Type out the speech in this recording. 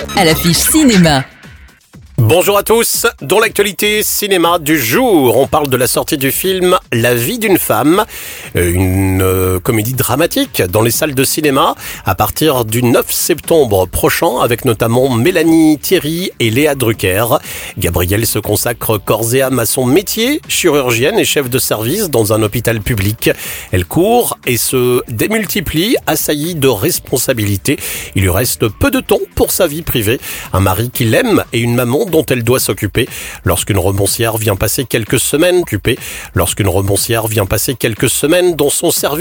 à l'affiche cinéma. Bonjour à tous, dans l'actualité cinéma du jour, on parle de la sortie du film La vie d'une femme, une comédie dramatique dans les salles de cinéma à partir du 9 septembre prochain avec notamment Mélanie Thierry et Léa Drucker. Gabrielle se consacre corps et âme à son métier, chirurgienne et chef de service dans un hôpital public. Elle court et se démultiplie, assaillie de responsabilités. Il lui reste peu de temps pour sa vie privée, un mari qui l'aime et une maman dont elle doit s'occuper. Lorsqu'une romancière vient passer quelques semaines dans son service